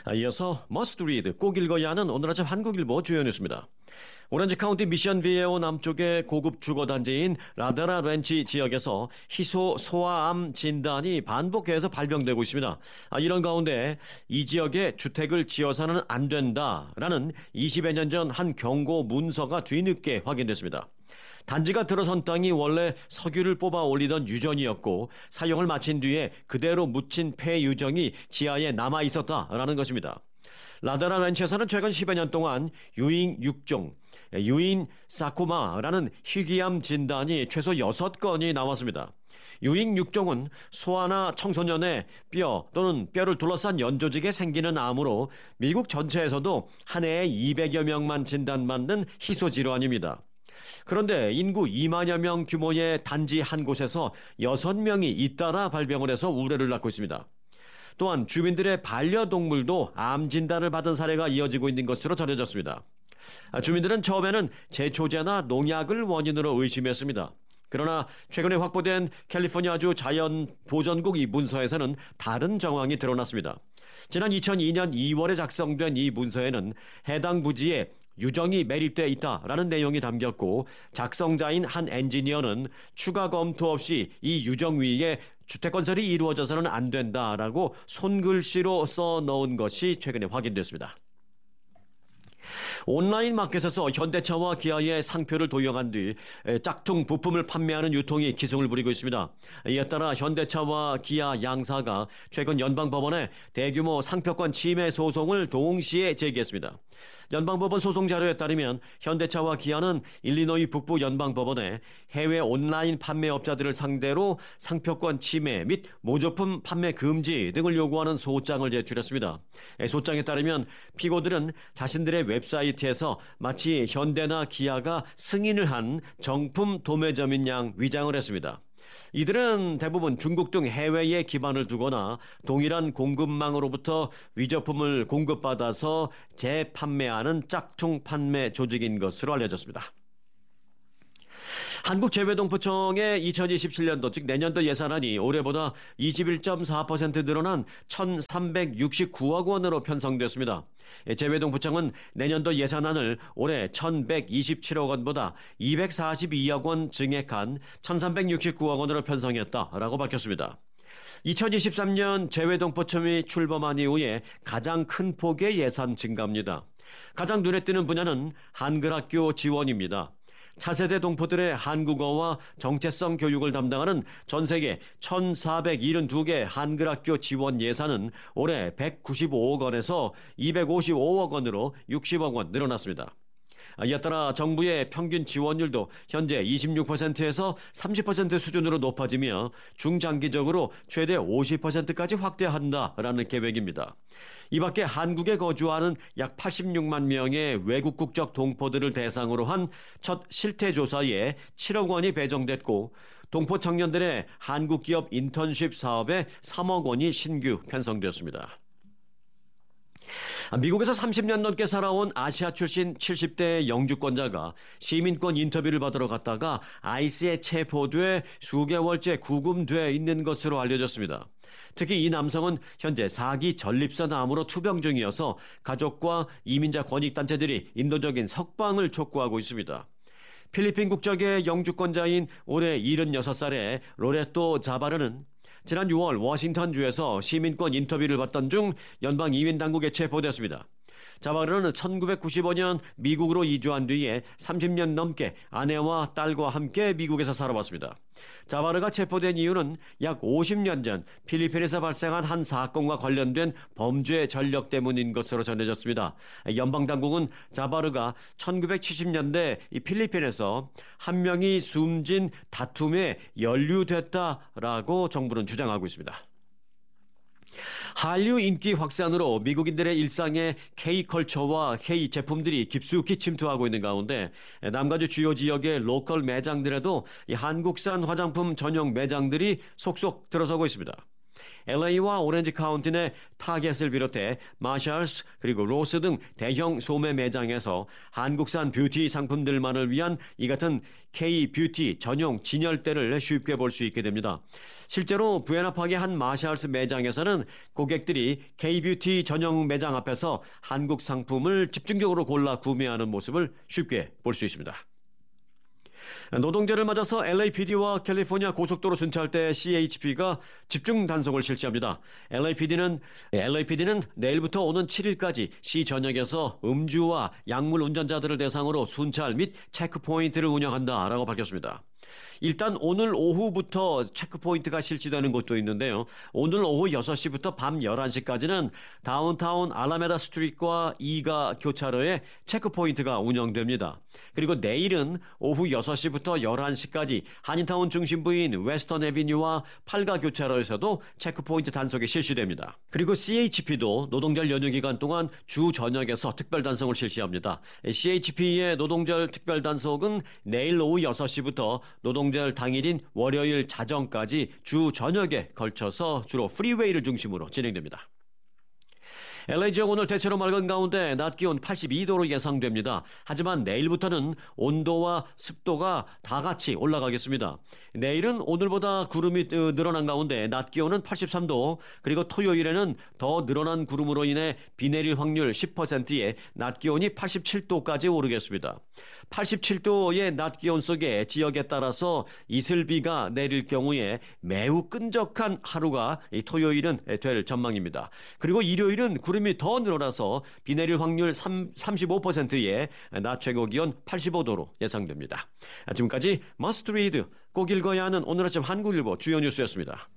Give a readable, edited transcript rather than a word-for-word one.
이어서 머스트 리드 꼭 읽어야 하는 오늘 아침 한국일보 주요 뉴스입니다. 오렌지 카운티 미션 비에오 남쪽의 고급 주거단지인 라데라 렌치 지역에서 희소 소아암 진단이 반복해서 발병되고 있습니다. 이런 가운데 이 지역에 주택을 지어서는 안 된다라는 20여 년 전 한 경고 문서가 뒤늦게 확인됐습니다. 단지가 들어선 땅이 원래 석유를 뽑아 올리던 유전이었고 사용을 마친 뒤에 그대로 묻힌 폐유정이 지하에 남아 있었다라는 것입니다. 라데라 렌치에서는 최근 10여 년 동안 유인 6종, 유인 사코마라는 희귀암 진단이 최소 6건이 나왔습니다. 유인 6종은 소아나 청소년의 뼈 또는 뼈를 둘러싼 연조직에 생기는 암으로 미국 전체에서도 한 해에 200여 명만 진단받는 희소질환입니다. 그런데 인구 2만여 명 규모의 단지 한 곳에서 6명이 잇따라 발병을 해서 우려를 낳고 있습니다. 또한 주민들의 반려동물도 암 진단을 받은 사례가 이어지고 있는 것으로 전해졌습니다. 주민들은 처음에는 제초제나 농약을 원인으로 의심했습니다. 그러나 최근에 확보된 캘리포니아주 자연보전국 이 문서에서는 다른 정황이 드러났습니다. 지난 2002년 2월에 작성된 이 문서에는 해당 부지에 유정이 매립되어 있다라는 내용이 담겼고 작성자인 한 엔지니어는 추가 검토 없이 이 유정 위에 주택 건설이 이루어져서는 안 된다라고 손글씨로 써놓은 것이 최근에 확인됐습니다. 온라인 마켓에서 현대차와 기아의 상표를 도용한 뒤 짝퉁 부품을 판매하는 유통이 기승을 부리고 있습니다. 이에 따라 현대차와 기아 양사가 최근 연방법원에 대규모 상표권 침해 소송을 동시에 제기했습니다. 연방법원 소송 자료에 따르면 현대차와 기아는 일리노이 북부 연방법원에 해외 온라인 판매업자들을 상대로 상표권 침해 및 모조품 판매 금지 등을 요구하는 소장을 제출했습니다. 소장에 따르면 피고들은 자신들의 웹사이트에서 마치 현대나 기아가 승인을 한 정품 도매점인 양 위장을 했습니다. 이들은 대부분 중국 등 해외에 기반을 두거나 동일한 공급망으로부터 위조품을 공급받아서 재판매하는 짝퉁 판매 조직인 것으로 알려졌습니다. 한국재외동포청의 2027년도 즉 내년도 예산안이 올해보다 21.4% 늘어난 1,369억 원으로 편성됐습니다. 재외동포청은 내년도 예산안을 올해 1,127억 원보다 242억 원 증액한 1,369억 원으로 편성했다라고 밝혔습니다. 2023년 재외동포청이 출범한 이후에 가장 큰 폭의 예산 증가입니다. 가장 눈에 띄는 분야는 한글학교 지원입니다. 차세대 동포들의 한국어와 정체성 교육을 담당하는 전 세계 1,472개 한글학교 지원 예산은 올해 195억 원에서 255억 원으로 60억 원 늘어났습니다. 이에 따라 정부의 평균 지원율도 현재 26%에서 30% 수준으로 높아지며 중장기적으로 최대 50%까지 확대한다라는 계획입니다. 이 밖에 한국에 거주하는 약 86만 명의 외국 국적 동포들을 대상으로 한 첫 실태조사에 7억 원이 배정됐고 동포 청년들의 한국 기업 인턴십 사업에 3억 원이 신규 편성되었습니다. 미국에서 30년 넘게 살아온 아시아 출신 70대 영주권자가 시민권 인터뷰를 받으러 갔다가 아이스에 체포돼 수개월째 구금돼 있는 것으로 알려졌습니다. 특히 이 남성은 현재 4기 전립선 암으로 투병 중이어서 가족과 이민자 권익단체들이 인도적인 석방을 촉구하고 있습니다. 필리핀 국적의 영주권자인 올해 76살의 로레토 자바르는 지난 6월 워싱턴주에서 시민권 인터뷰를 받던 중 연방 이민 당국에 체포됐습니다. 자바르는 1995년 미국으로 이주한 뒤에 30년 넘게 아내와 딸과 함께 미국에서 살아왔습니다. 자바르가 체포된 이유는 약 50년 전 필리핀에서 발생한 한 사건과 관련된 범죄 전력 때문인 것으로 전해졌습니다. 연방 당국은 자바르가 1970년대 필리핀에서 한 명이 숨진 다툼에 연루됐다라고 정부는 주장하고 있습니다. 한류 인기 확산으로 미국인들의 일상에 K컬처와 K제품들이 깊숙이 침투하고 있는 가운데 남가주 주요 지역의 로컬 매장들에도 이 한국산 화장품 전용 매장들이 속속 들어서고 있습니다. LA와 오렌지 카운티 내 타겟을 비롯해 마샬스 그리고 로스 등 대형 소매 매장에서 한국산 뷰티 상품들만을 위한 이 같은 K-뷰티 전용 진열대를 쉽게 볼 수 있게 됩니다. 실제로 부에나파크의 한 마샬스 매장에서는 고객들이 K-뷰티 전용 매장 앞에서 한국 상품을 집중적으로 골라 구매하는 모습을 쉽게 볼 수 있습니다. 노동절을 맞아서 LAPD와 캘리포니아 고속도로 순찰대 CHP가 집중 단속을 실시합니다. LAPD는 내일부터 오는 7일까지 시 전역에서 음주와 약물 운전자들을 대상으로 순찰 및 체크포인트를 운영한다라고 밝혔습니다. 일단 오늘 오후부터 체크포인트가 실시되는 곳도 있는데요. 오늘 오후 6시부터 밤 11시까지는 다운타운 알라메다 스트리트과 2가 교차로에 체크포인트가 운영됩니다. 그리고 내일은 오후 6시부터 11시까지 한인타운 중심부인 웨스턴 애비뉴와 8가 교차로에서도 체크포인트 단속이 실시됩니다. 그리고 CHP도 노동절 연휴 기간 동안 주 전역에서 특별 단속을 실시합니다. CHP의 노동절 특별 단속은 내일 오후 6시부터 노동절 당일인 월요일 자정까지 주 전역에 걸쳐서 주로 프리웨이를 중심으로 진행됩니다. LA 지역 오늘 대체로 맑은 가운데 낮 기온 82도로 예상됩니다. 하지만 내일부터는 온도와 습도가 다 같이 올라가겠습니다. 내일은 오늘보다 구름이 늘어난 가운데 낮 기온은 83도, 그리고 토요일에는 더 늘어난 구름으로 인해 비 내릴 확률 10%에 낮 기온이 87도까지 오르겠습니다. 87도의 낮 기온 속에 지역에 따라서 이슬비가 내릴 경우에 매우 끈적한 하루가 토요일은 될 전망입니다. 그리고 일요일은 구름이 더 늘어나서 비 내릴 확률 35%에 낮 최고 기온 85도로 예상됩니다. 지금까지 머스트 리드 꼭 읽어야 하는 오늘 아침 한국일보 주요 뉴스였습니다.